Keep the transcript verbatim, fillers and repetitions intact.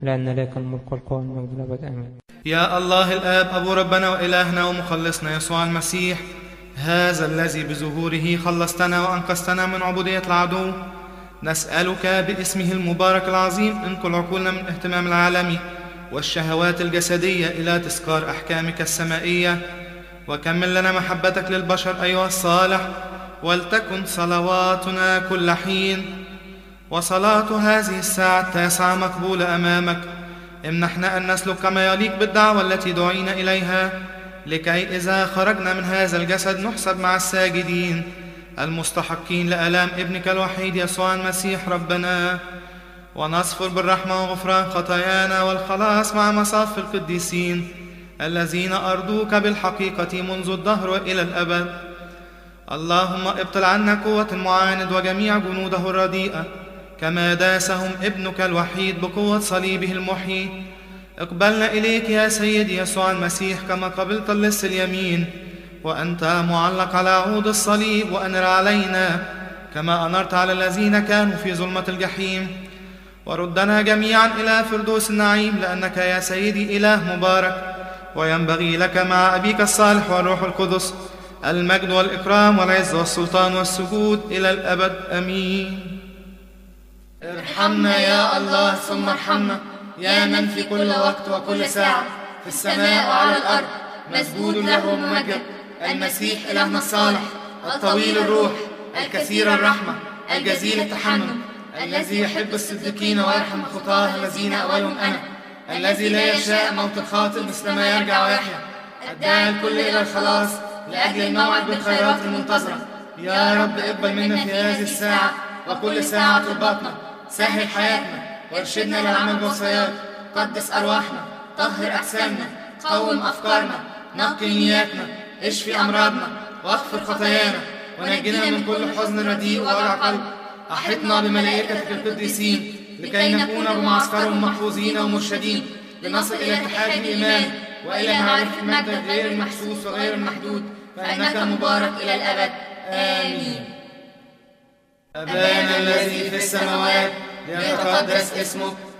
لأن لك الملك والقوة والمجد الأبد آمين. يا الله الآب أبو ربنا وإلهنا ومخلصنا يسوع المسيح، هذا الذي بظهوره خلصتنا وأنقذتنا من عبودية العدو، نسألك باسمه المبارك العظيم انقل عقولنا من اهتمام العالم والشهوات الجسدية إلى تذكار أحكامك السمائية، وكمل لنا محبتك للبشر أيها الصالح، ولتكن صلواتنا كل حين وصلاة هذه الساعة التاسعة مقبولة أمامك. امنحنا أن نسلك كما يليق بالدعوة التي دعينا إليها، لكي إذا خرجنا من هذا الجسد نحسب مع الساجدين المستحقين لآلام ابنك الوحيد يسوع المسيح ربنا، ونصفر بالرحمة وغفران خطايانا والخلاص مع مصاف القديسين الذين أرضوك بالحقيقة منذ الدهر وإلى الأبد. اللهم ابطل عنا قوة المعاند وجميع جنوده الرديئة، كما داسهم ابنك الوحيد بقوة صليبه المحيي. اقبلنا إليك يا سيدي يسوع المسيح كما قبلت اللص اليمين وأنت معلق على عود الصليب، وأنر علينا كما أنرت على الذين كانوا في ظلمة الجحيم، وردنا جميعا إلى فردوس النعيم، لأنك يا سيدي إله مبارك، وينبغي لك مع أبيك الصالح والروح القدس المجد والإكرام والعز والسلطان والسجود إلى الأبد آمين. ارحمنا يا الله ثم ارحمنا، يا من في كل وقت وكل ساعة في السماء وعلى الأرض مسجود له وممجد، المسيح إلهنا الصالح الطويل الروح الكثير الرحمة الجزيل التحنن، الذي يحب الصديقين ويرحم الخطاة الذين أولهم أنا، الذي لا يشاء موت الخاطئ مثل ما يرجع ويحيا، الداعي الكل إلى الخلاص لأجل الموعد بالخيرات المنتظرة. يا رب اقبل منا في هذه الساعة وكل ساعة طلباتنا، سهل حياتنا وارشدنا للعمل بوصاياك، قدس أرواحنا، طهر أجسامنا، قوم أفكارنا، نقي نياتنا، اشفي أمراضنا واغفر خطايانا، ونجنا من كل حزن رديء ووجع قلب. أحطنا بملائكتك القديسين لكي نكون بمعسكرهم محفوظين ومرشدين، لنصل إلى اتحاد الإيمان وإلى معرفة المجد غير المحسوس وغير المحدود، فإنك مبارك إلى الأبد آمين. أبانا الذي في السماوات ليتقدس اسمك،